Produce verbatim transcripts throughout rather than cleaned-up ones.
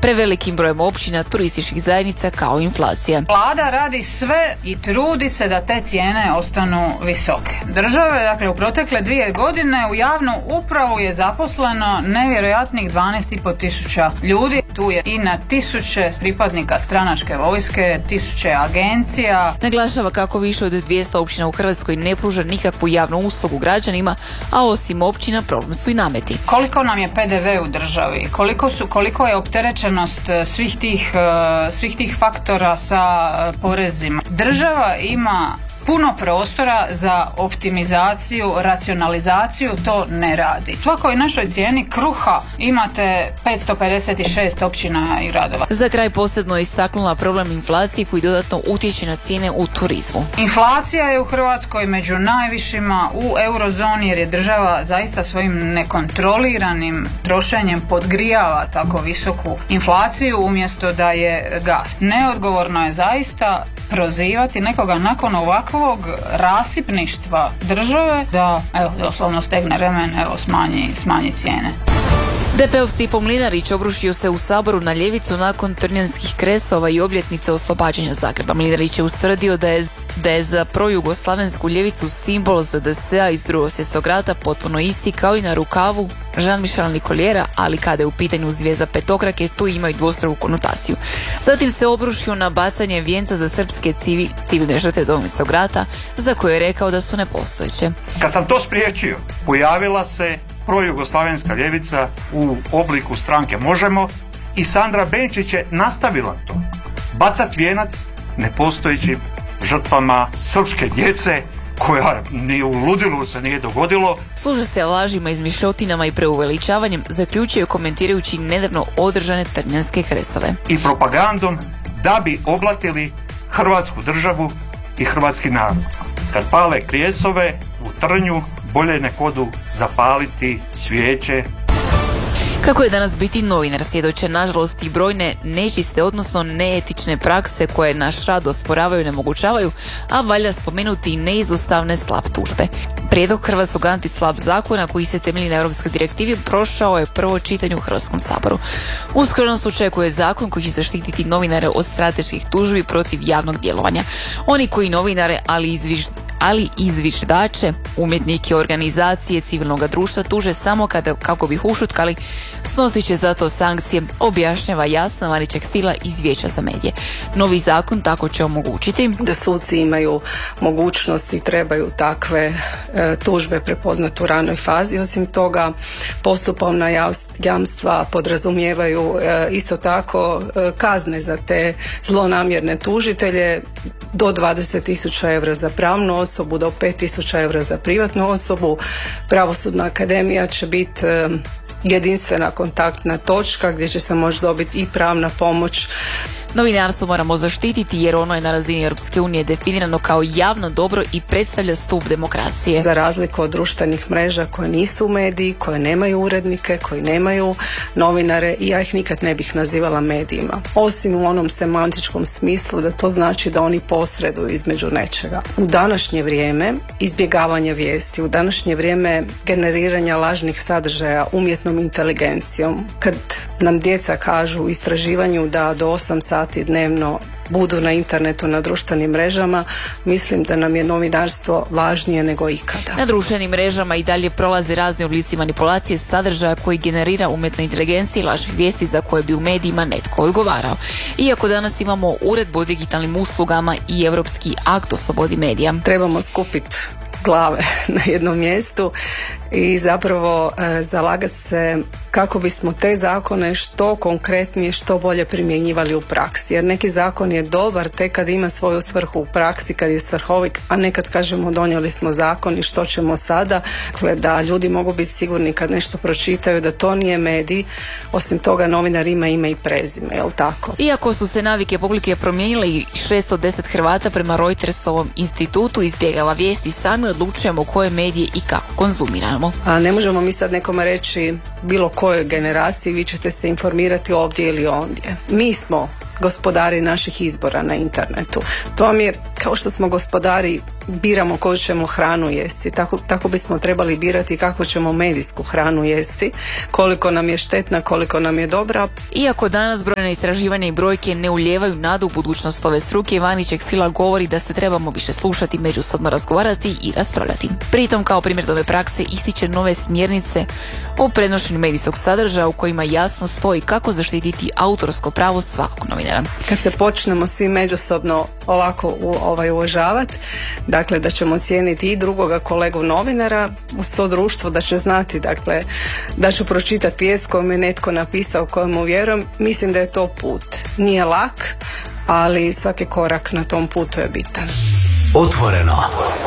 prevelikim brojem općina, turističkih zajednica kao inflacija. Vlada radi sve i trudi se da te cijene ostanu visoke. Države, dakle, u protekle dvije godine u javnu upravu je zaposleno nevjerojatnih dvanaest i pol tisuća ljudi. Tu je i na tisuće pripadnika stranačke vojske, tisuće agencija. Naglašava kako više od dvjesto općina u Hrvatskoj ne pruža nikakvu javnu uslugu građanima, a osim općina problem su i nameti. Koliko nam je pe de ve u državi? Koliko su, koliko je opterećenost svih tih, svih tih faktora sa porezima? Država ima puno prostora za optimizaciju, racionalizaciju, to ne radi. U svakoj našoj cijeni kruha imate petsto pedeset šest općina i gradova. Za kraj posebno je istaknula problem inflacije koji dodatno utječe na cijene u turizmu. Inflacija je u Hrvatskoj među najvišima u eurozoni jer je država zaista svojim nekontroliranim trošenjem podgrijava tako visoku inflaciju umjesto da je gas. Neodgovorno je zaista prozivati nekoga nakon ovakvog rasipništva države da, evo, doslovno stegne remen, evo, smanji, smanji cijene. de pe ov Stipo Mlinarić obrušio se u Saboru na ljevicu nakon trnjanskih kresova i obljetnice oslobađanja Zagreba. Mlinarić je ustvrdio da je, da je za projugoslavensku ljevicu simbol za de es a iz Drugog svjetskog rata potpuno isti kao i na rukavu Jean-Michel Nicoliera, ali kada je u pitanju zvijezda petokrake, tu imaju dvostruku konotaciju. Zatim se obrušio na bacanje vijenca za srpske civi, civilne žrtve Domovinskog rata, za koje je rekao da su nepostojeće. Kad sam to spriječio, pojavila se projugoslavenska ljevica u obliku stranke Možemo i Sandra Benčić je nastavila to. Bacat vijenac nepostojećim žrtvama srpske djece, koja ni u ludilu se nije dogodilo. Služe se lažima, izmišljotinama i preuveličavanjem, zaključio je komentirajući nedavno održane trnjanske kresove. I propagandom da bi oblatili Hrvatsku državu i hrvatski narod. Kad pale kresove u Trnju, bolje nek odu zapaliti svijeće. Kako je danas biti novinar, svjedoče nažalost i brojne nečiste, odnosno neetične prakse koje naš rad osporavaju i nemogućavaju, a valja spomenuti i neizostavne slap tužbe. Prijedlog hrvatskog antislap zakona koji se temelji na europskoj direktivi prošao je prvo čitanje u Hrvatskom saboru. Uskoro nas očekuje zakon koji će zaštititi novinare od strateških tužbi protiv javnog djelovanja. Oni koji novinare, ali izviž ali i zviždače, umjetnike, organizacije civilnog društva tuže samo kada, kako bi ih ušutkali, snosit će zato sankcije, objašnjava Jasna Marićek-Fila iz Vijeća za medije. Novi zakon tako će omogućiti da suci imaju mogućnost i trebaju takve e, tužbe prepoznati u ranoj fazi. Osim toga, postupovna jamstva podrazumijevaju e, isto tako e, kazne za te zlonamjerne tužitelje, do dvadeset tisuća eura za pravnu osobu, do pet tisuća eura za privatnu osobu. Pravosudna akademija će biti e, jedinstvena kontaktna točka gdje će se moći dobiti i pravna pomoć. Novinarstvo moramo zaštititi jer ono je na razini Europske unije definirano kao javno dobro i predstavlja stup demokracije. Za razliku od društvenih mreža koje nisu mediji, koje nemaju urednike, koji nemaju novinare, i ja ih nikad ne bih nazivala medijima. Osim u onom semantičkom smislu da to znači da oni posreduju između nečega. U današnje vrijeme izbjegavanje vijesti, u današnje vrijeme generiranja lažnih sadržaja umjetnom inteligencijom, kad nam djeca kažu u istraživanju da do osam sati dnevno budu na internetu, na društvenim mrežama, mislim da nam je novinarstvo važnije nego ikada. Na društvenim mrežama i dalje prolaze razni oblici manipulacije sadržaja koji generira umjetna inteligencija i lažnih vijesti za koje bi u medijima netko odgovarao. Iako danas imamo uredbu o digitalnim uslugama i europski akt o slobodi medija. Trebamo skupiti glave na jednom mjestu i zapravo e, zalagati se kako bismo te zakone što konkretnije, što bolje primjenjivali u praksi. Jer neki zakon je dobar tek kad ima svoju svrhu u praksi, kad je svrhovit, a nekad kažemo donijeli smo zakon i što ćemo sada. Dakle, da ljudi mogu biti sigurni kad nešto pročitaju da to nije medij. Osim toga, novinar ima ime i prezime, jel tako? Iako su se navike publike promijenile i šesto deset Hrvata prema Reutersovom institutu izbjegala vijesti, sami odlučujemo koje medije i kako konzumiramo. A ne možemo mi sad nekome reći bilo kojoj generaciji vi ćete se informirati ovdje ili ondje. Mi smo gospodari naših izbora na internetu. To vam je kao što smo gospodari biramo koju ćemo hranu jesti. Tako, tako bismo trebali birati kako ćemo medijsku hranu jesti, koliko nam je štetna, koliko nam je dobra. Iako danas brojne istraživanja i brojke ne ulijevaju nadu u budućnost ove struke, Ivanićek Fila govori da se trebamo više slušati, međusobno razgovarati i raspravljati. Pritom, kao primjer ove prakse, ističe nove smjernice o prenošenju medijskog sadržaja u kojima jasno stoji kako zaštititi autorsko pravo svakog novinara. Kad se počnemo svi međusobno ovako u, ovaj, uvažavati, dakle da ćemo cijeniti i drugoga kolegu novinara uz to društvo, da će znati, dakle da ću pročitati vijest koju mi netko napisao, kojemu vjerujem, mislim da je to put. Nije lak, ali svaki korak na tom putu je bitan. Otvoreno.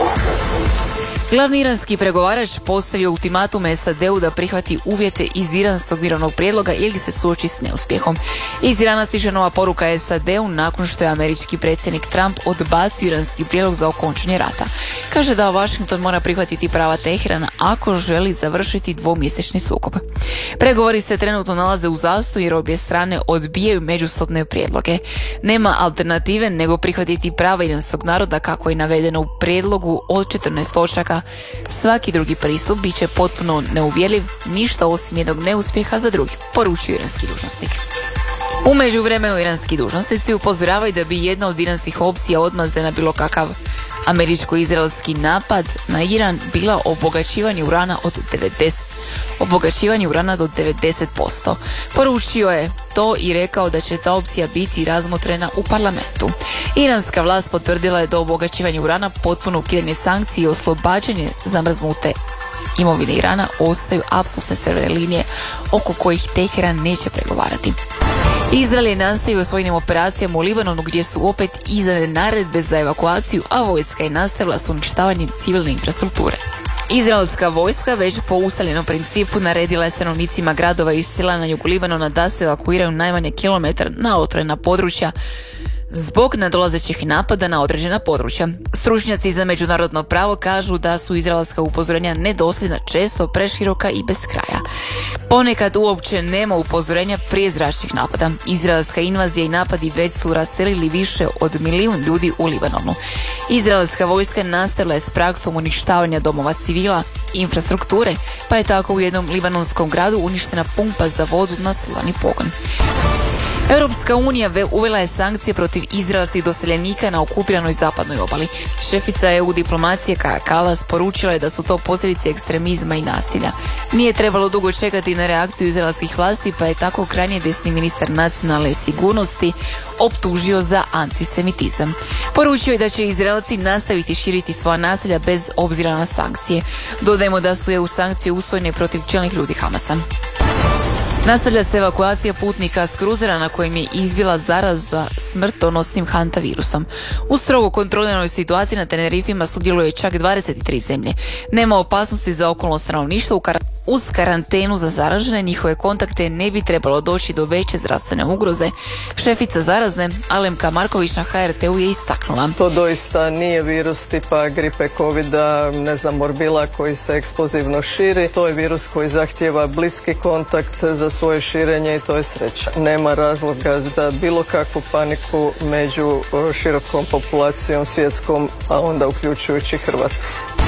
Glavni iranski pregovarač postavio ultimatum S A D-u da prihvati uvjete iz iranskog mirovnog prijedloga ili se suoči s neuspjehom. Iz Irana stiže nova poruka S A D-u nakon što je američki predsjednik Trump odbacio iranski prijedlog za okončanje rata. Kaže da Washington mora prihvatiti prava Teherana ako želi završiti dvomjesečni sukob. Pregovori se trenutno nalaze u zastoju jer obje strane odbijaju međusobne prijedloge. Nema alternative nego prihvatiti prava iranskog naroda kako je navedeno u prijedlogu od četrnaest točaka. Svaki drugi pristup bit će potpuno neuvjerljiv, ništa osim jednog neuspjeha za drugi, poručuje iranski dužnosnik. U međuvremenu iranski dužnosnici upozoravaju da bi jedna od iranskih opcija odmazde na bilo kakav američko-izraelski napad na Iran bila obogaćivanje urana od devedeset obogaćivanje urana do devedeset posto. Poručio je to i rekao da će ta opcija biti razmotrena u parlamentu. Iranska vlast potvrdila je da obogaćivanje urana, potpuno ukidanje sankcije i oslobađanje zamrznute imovine Irana ostaju apsolutne crvene linije oko kojih Teheran neće pregovarati. Izrael je nastavio svojim operacijama u Libanonu gdje su opet izdane naredbe za evakuaciju, a vojska je nastavila s uništavanjem civilne infrastrukture. Izraelska vojska već po ustaljenom principu naredila je stanovnicima gradova i sela na jugu Libanona da se evakuiraju najmanje kilometar na otvorena područja zbog nadolazećih napada na određena područja. Stručnjaci za međunarodno pravo kažu da su izraelska upozorenja nedosljedna, često preširoka i bez kraja. Ponekad uopće nema upozorenja prije zračnih napada. Izraelska invazija i napadi već su raselili više od milijun ljudi u Libanonu. Izraelska vojska nastavila je s praksom uništavanja domova civila i infrastrukture, pa je tako u jednom libanonskom gradu uništena pumpa za vodu na solani pogon. Europska unija uvela je sankcije protiv izraelskih doseljenika na okupiranoj zapadnoj obali. Šefica E U diplomacije Kaja Kallas poručila je da su to posljedice ekstremizma i nasilja. Nije trebalo dugo čekati na reakciju izraelskih vlasti, pa je tako krajnje desni ministar nacionalne sigurnosti optužio za antisemitizam. Poručio je da će Izraelci nastaviti širiti svoja nasilja bez obzira na sankcije. Dodajemo da su E U sankcije usvojene protiv čelnih ljudi Hamasa. Nastavlja se evakuacija putnika s kruzera na kojem je izbila zaraza smrtonosnim hantavirusom. U strogo kontroliranoj situaciji na Tenerifima sudjeluje čak dvadeset tri zemlje. Nema opasnosti za okolno stanovništvo. U kar- uz karantenu za zaražene njihove kontakte ne bi trebalo doći do veće zdravstvene ugroze. Šefica zarazne Alemka Marković na H R T-u je istaknula: to doista nije virus tipa gripe, covida, ne znam, morbila koji se eksplozivno širi. To je virus koji zahtijeva bliski kontakt za svoje širenje i to je sreća. Nema razloga za bilo kakvu paniku među širokom populacijom svjetskom, a onda uključujući Hrvatsku.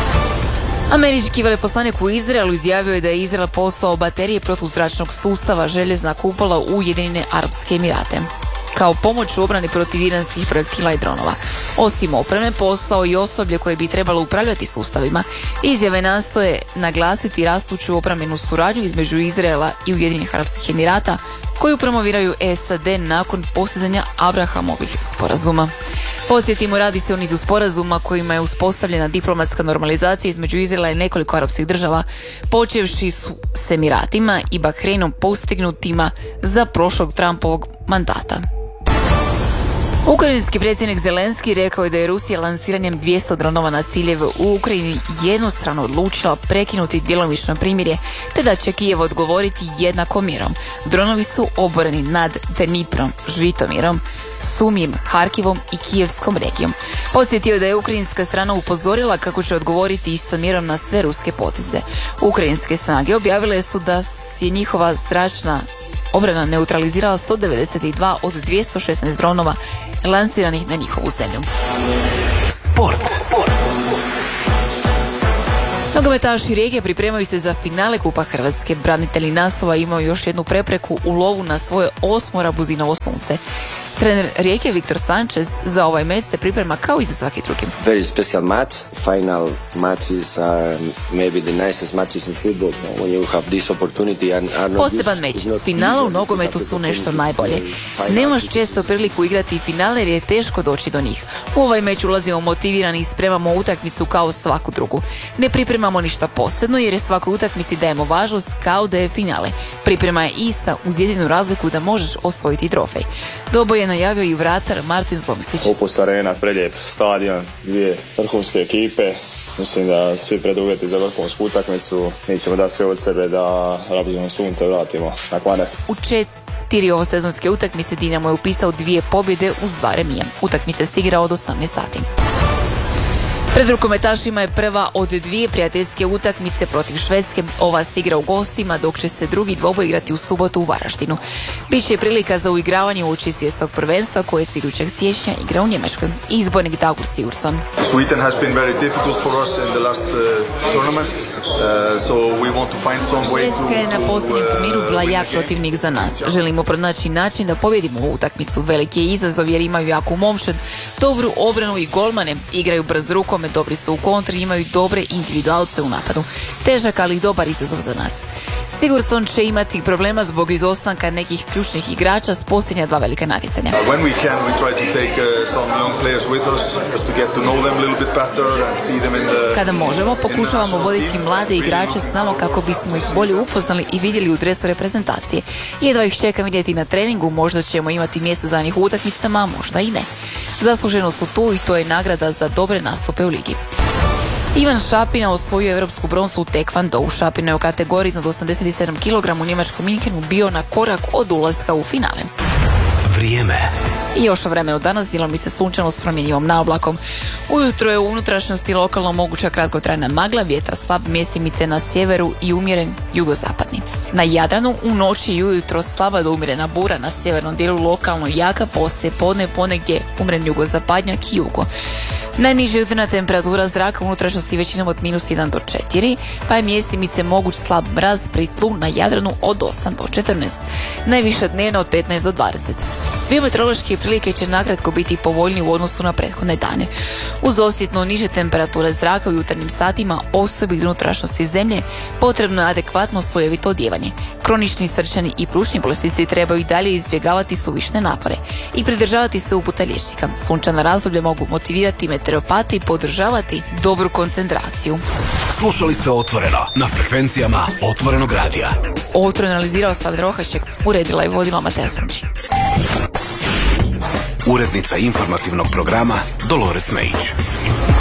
Američki veleposlanik u Izraelu izjavio je da je Izrael poslao baterije protuzračnog sustava željezna kupola u Ujedinjene Arapske Emirate kao pomoć u obrani protiv iranskih projektila i dronova. Osim opreme, poslao i osoblje koje bi trebalo upravljati sustavima. Izjave nastoje naglasiti rastuću obrambenu suradnju između Izraela i Ujedinjenih Arapskih Emirata, koju promoviraju S A D nakon postizanja Abrahamovih sporazuma. Podsjetimo, radi se o nizu sporazuma kojima je uspostavljena diplomatska normalizacija između Izraela i nekoliko arapskih država, počevši su s Emiratima i Bahreinom postignutima za prošlog Trumpovog mandata. Ukrajinski predsjednik Zelenski rekao je da je Rusija lansiranjem dvjesto dronova na ciljeve u Ukrajini jednostrano odlučila prekinuti djelomično primirje, te da će Kijev odgovoriti jednakom mjerom. Dronovi su oboreni nad Dniprom, Žitomirom, Sumim, Harkivom i Kijevskom regijom. Podsjetio je da je ukrajinska strana upozorila kako će odgovoriti istom mjerom na sve ruske poteze. Ukrajinske snage objavile su da je njihova zračna obrana neutralizirala sto devedeset dva od dvjesto šesnaest dronova lansiranih na njihovu zemlju. Sport. Nogometaši Rijeke pripremaju se za finale Kupa Hrvatske. Branitelji naslova imaju još jednu prepreku u lovu na svoje osmo Rabuzinovo sunce. Trener Rijeke Viktor Sanchez za ovaj meč se priprema kao i za svaki drugi. Very special match. Final matches are maybe the nicest matches in football. When you have this opportunity and are not Poseban meč. Finale u nogometu su nešto najbolje. Nemaš često priliku igrati finale jer je teško doći do njih. U ovaj meč ulazimo motivirani i spremamo utakmicu kao svaku drugu. Ne pripremamo ništa posebno jer je svakoj utakmici dajemo važnost kao da je finale. Priprema je ista uz jedinu razliku da možeš osvojiti trofej. Dobo je najavio i vratar Martin Zlomstić. Opus Arena, prelijep stadion, dvije vrhunske ekipe. Mislim da svi preduvjeti za vrhunsku utakmicu. Mi ćemo dati sve od sebe da Rabuzino sunce vratimo na kvane. U četiri ovo sezonske utakmice Dinamo je upisao dvije pobjede uz dva remija. Utakmice se igra od osamnaest sati. Pred rukometašima je prva od dvije prijateljske utakmice protiv Švedske. Ova se igra u gostima, dok će se drugi dvoboj igrati u subotu u Varaždinu. Biće prilika za uigravanje uoči svjetskog prvenstva koje se idućeg siječnja igra u Njemačkoj. Izbornik Dagur Sigurdsson. Sweden has been very difficult for us in the last uh, tournament. Uh, so we want to find some way to Švedska je na posljednjem turniru bila jak protivnik za nas. Želimo pronaći način da pobjedimo ovu utakmicu. Veliki je izazov jer imaju jaku momčad, dobru obranu i golmane, igraju brz rukom, dobri su u kontri i imaju dobre individualce u napadu. Težak, ali dobar izazov za nas. Sigurdsson će imati problema zbog izostanka nekih ključnih igrača s posljednja dva velika natjecanja. Kada možemo, pokušavamo voditi mlade igrače s nama kako bismo ih bolje upoznali i vidjeli u dresu reprezentacije. Jedva ih čekam vidjeti na treningu, možda ćemo imati mjesta za njih u utakmicama, možda i ne. Zasluženo su tu i to je nagrada za dobre nastupe u ligi. Ivan Šapina osvojio europsku bronzu u tekvandou. Šapina je u kategoriji iznad osamdeset sedam kilograma u njemačkom Minhenu bio na korak od ulaska u finale. Vrijeme. I još o vremenu danas dijelom bi se sunčano s promjenjivom naoblakom. Ujutro je u unutrašnjosti lokalno moguća kratkotrajna magla, vjetar slab, mjestimice na sjeveru i umjeren jugozapadni. Na Jadranu u noći i ujutro slaba do umjerena bura, na sjevernom dijelu lokalno jaka, poslije podne ponegdje umjeren jugozapadnjak i jugo. Najniža jutarnja temperatura zraka u unutrašnjosti većinom od minus jedan do četiri, pa je mjestimice moguć slab mraz pri tlu na Jadranu od osam do četrnaest. Najviša dnevna od petnaest do dvadeset. Biometeorološke prilike će nakratko biti povoljniji u odnosu na prethodne dane. Uz osjetno niže temperature zraka u jutarnjim satima, osobito unutrašnjosti zemlje, potrebno je adekvatno slojevito odjevanje. Kronični srčani i plućni bolesnici trebaju i dalje izbjegavati suvišne napore i pridržavati se uputa liječnika. Sunčana razdoblja mogu motivirati meteoropate i podržavati dobru koncentraciju. Slušali ste Otvoreno na frekvencijama Otvorenog radija. Otvoreno analizirao Slavin Rohašek, uredila i vodila Mateja Sunčić. Urednica informativnog programa Dolores Mejić.